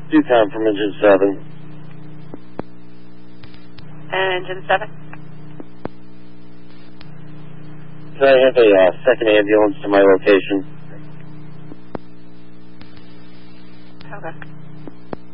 Do time from engine 7. Engine 7. Can I have a second ambulance to my location?